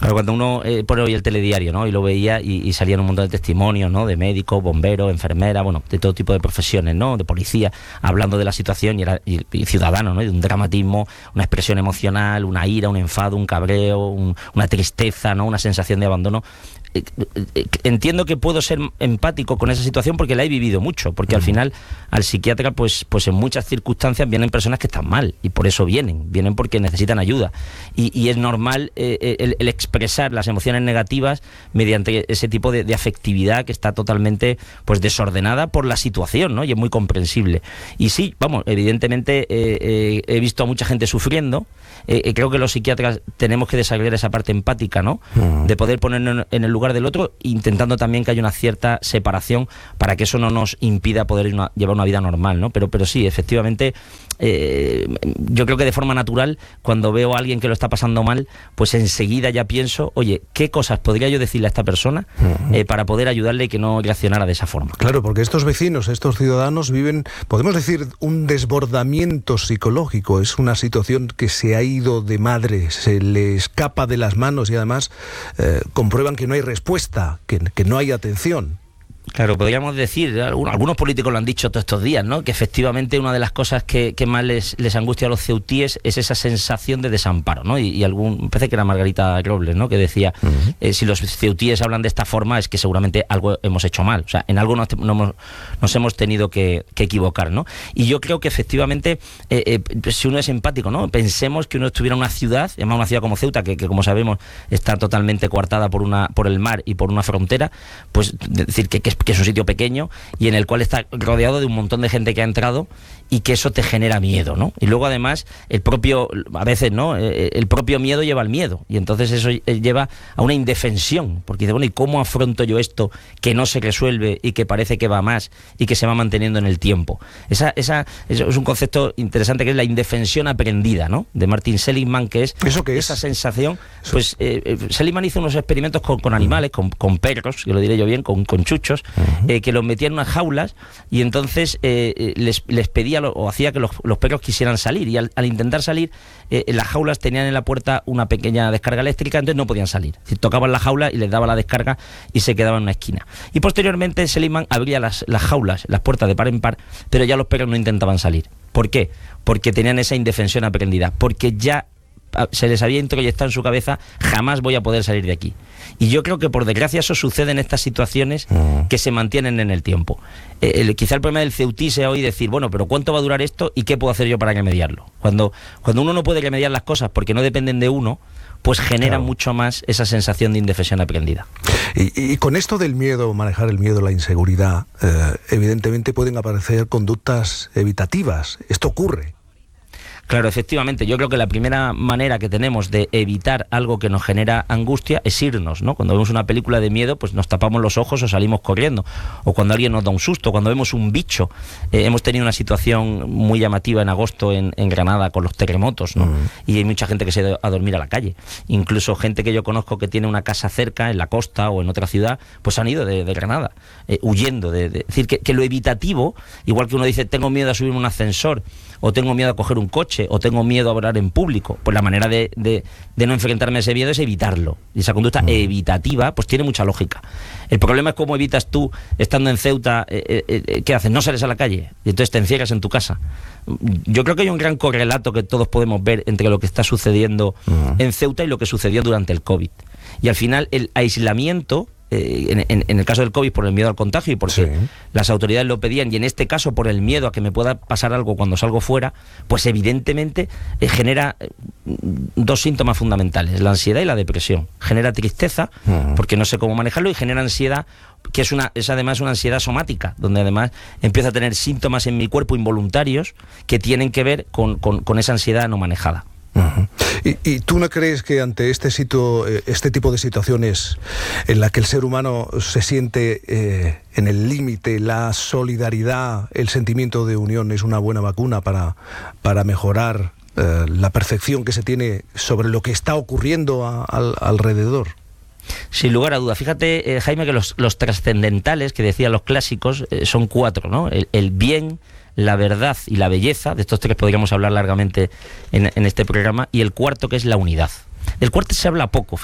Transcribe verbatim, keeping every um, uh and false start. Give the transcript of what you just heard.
Claro, cuando uno eh, pone hoy el telediario, ¿no? Y lo veía y, y salían un montón de testimonios, ¿no? De médicos, bomberos, enfermeras, bueno, de todo tipo de profesiones, ¿no? De policía, hablando de la situación y, era, y, y ciudadanos, ¿no? Y de un dramatismo, una expresión emocional, una ira, un enfado, un cabreo, un, una tristeza, ¿no? Una sensación de abandono. Entiendo que puedo ser empático con esa situación porque la he vivido mucho, porque uh-huh. al final al psiquiatra pues, pues en muchas circunstancias vienen personas que están mal y por eso vienen, vienen porque necesitan ayuda y, y es normal eh, el, el expresar las emociones negativas mediante ese tipo de, de afectividad que está totalmente pues desordenada por la situación, ¿no? Y es muy comprensible. Y sí, vamos, evidentemente eh, eh, he visto a mucha gente sufriendo. Eh, creo que los psiquiatras tenemos que desarrollar esa parte empática, ¿no? Uh-huh. De poder ponernos en el lugar del otro, intentando también que haya una cierta separación para que eso no nos impida poder una, llevar una vida normal, ¿no? Pero, pero sí, efectivamente, eh, yo creo que de forma natural, cuando veo a alguien que lo está pasando mal, pues enseguida ya pienso, oye, ¿qué cosas podría yo decirle a esta persona uh-huh. eh, para poder ayudarle y que no reaccionara de esa forma? Claro, porque estos vecinos, estos ciudadanos viven, podemos decir, un desbordamiento psicológico. Es una situación que se ha ido de madre, se le escapa de las manos y además eh, comprueban que no hay respuesta, que, que no hay atención. Claro, podríamos decir, algunos políticos lo han dicho todos estos días, ¿no? Que efectivamente una de las cosas que, que más les, les angustia a los ceutíes es esa sensación de desamparo, ¿no? Y, y algún, me parece que era Margarita Robles, ¿no? Que decía, uh-huh. eh, si los ceutíes hablan de esta forma es que seguramente algo hemos hecho mal, o sea, en algo nos, no hemos, nos hemos tenido que, que equivocar, ¿no? Y yo creo que efectivamente, eh, eh, si uno es empático, ¿no? Pensemos que uno estuviera en una ciudad, además una ciudad como Ceuta, que, que como sabemos está totalmente coartada por, una, por el mar y por una frontera, pues decir que, que es que es un sitio pequeño y en el cual está rodeado de un montón de gente que ha entrado y que eso te genera miedo, ¿no? Y luego además el propio, a veces, ¿no? El propio miedo lleva al miedo y entonces eso lleva a una indefensión, porque dice, bueno, ¿y cómo afronto yo esto que no se resuelve y que parece que va más y que se va manteniendo en el tiempo? Esa, esa, eso es un concepto interesante que es la indefensión aprendida, ¿no? De Martin Seligman, que es, ¿eso qué es? Esa sensación, pues eh, Seligman hizo unos experimentos con, con animales, con, con perros, que lo diré yo bien, con, con chuchos, uh-huh. eh, que los metía en unas jaulas y entonces eh, les, les pedía lo, o hacía que los, los perros quisieran salir y al, al intentar salir eh, las jaulas tenían en la puerta una pequeña descarga eléctrica, entonces no podían salir. Es decir, tocaban la jaula y les daba la descarga y se quedaban en una esquina. Y posteriormente Seligman abría las, las jaulas, las puertas de par en par, pero ya los perros no intentaban salir. ¿Por qué? Porque tenían esa indefensión aprendida, porque ya se les había introyectado en su cabeza, jamás voy a poder salir de aquí. Y yo creo que por desgracia eso sucede en estas situaciones uh-huh. que se mantienen en el tiempo. Eh, el, quizá el problema del ceutí sea hoy decir, bueno, pero ¿cuánto va a durar esto y qué puedo hacer yo para remediarlo? Cuando, cuando uno no puede remediar las cosas porque no dependen de uno, pues genera claro. mucho más esa sensación de indefensión aprendida. Y, y con esto del miedo, manejar el miedo, la inseguridad, eh, evidentemente pueden aparecer conductas evitativas. Esto ocurre. Claro, efectivamente, yo creo que la primera manera que tenemos de evitar algo que nos genera angustia es irnos, ¿no? Cuando vemos una película de miedo, pues nos tapamos los ojos o salimos corriendo. O cuando alguien nos da un susto, cuando vemos un bicho. Eh, hemos tenido una situación muy llamativa en agosto en, en Granada con los terremotos, ¿no? Mm. Y hay mucha gente que se ha ido a dormir a la calle. Incluso gente que yo conozco que tiene una casa cerca, en la costa o en otra ciudad, pues han ido de, de Granada, eh, huyendo. De, de, es decir, que, que lo evitativo, igual que uno dice, tengo miedo a subir un ascensor, o tengo miedo a coger un coche, o tengo miedo a hablar en público, pues la manera de, de, de no enfrentarme a ese miedo es evitarlo. Y esa conducta mm. evitativa pues tiene mucha lógica. El problema es cómo evitas tú, estando en Ceuta, eh, eh, ¿qué haces? No sales a la calle y entonces te encierras en tu casa. Yo creo que hay un gran correlato que todos podemos ver entre lo que está sucediendo mm. en Ceuta y lo que sucedió durante el COVID. Y al final el aislamiento, eh, en, en, en el caso del COVID por el miedo al contagio y porque sí. las autoridades lo pedían, y en este caso por el miedo a que me pueda pasar algo cuando salgo fuera, pues evidentemente eh, genera eh, dos síntomas fundamentales, la ansiedad y la depresión. Genera tristeza, uh-huh. porque no sé cómo manejarlo, y genera ansiedad, que es una es además una ansiedad somática, donde además empiezo a tener síntomas en mi cuerpo involuntarios que tienen que ver con, con, con esa ansiedad no manejada. Uh-huh. ¿Y, ¿Y tú no crees que ante este, sitio, este tipo de situaciones en la que el ser humano se siente eh, en el límite, la solidaridad, el sentimiento de unión es una buena vacuna para, para mejorar eh, la percepción que se tiene sobre lo que está ocurriendo a, a, alrededor? Sin lugar a duda. Fíjate, eh, Jaime, que los, los trascendentales que decían los clásicos eh, son cuatro, ¿no? El, el bien, la verdad y la belleza. De estos tres podríamos hablar largamente en, en este programa. Y el cuarto, que es la unidad. Del cuarto se habla poco.